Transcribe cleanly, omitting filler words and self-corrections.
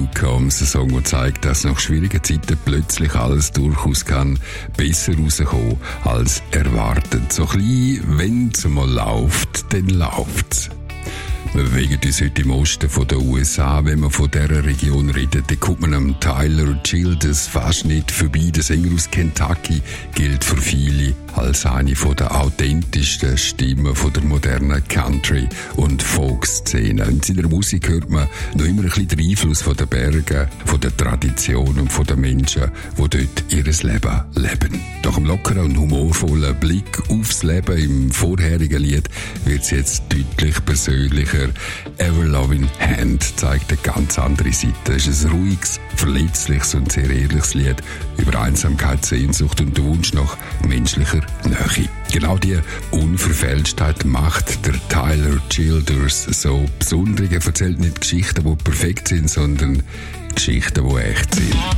You Comes, ein Song, der zeigt, dass nach schwierigen Zeiten plötzlich alles durchaus kann besser rauskommen als erwartet. So klein, wenn es mal läuft, dann läuft's. Wir bewegen uns heute im Osten von den USA. Wenn man von dieser Region redet, dann kommt man am Tyler Childers fast nicht vorbei. Der Sänger aus Kentucky gilt für viele als eine der authentischsten Stimmen von der modernen Country- und Folk-Szene. In seiner Musik hört man noch immer ein bisschen den Einfluss von den Bergen, von der Tradition und von den Menschen, die dort ihr Leben leben. Nach einem lockeren und humorvollen Blick aufs Leben im vorherigen Lied wird es jetzt deutlich persönlicher. Ever Loving Hand zeigt eine ganz andere Seite. Es ist ein ruhiges, verletzliches und sehr ehrliches Lied über Einsamkeit, Sehnsucht und den Wunsch nach menschlicher Nähe. Genau diese Unverfälschtheit macht der Tyler Childers so besonders. Er erzählt nicht Geschichten, die perfekt sind, sondern Geschichten, die echt sind.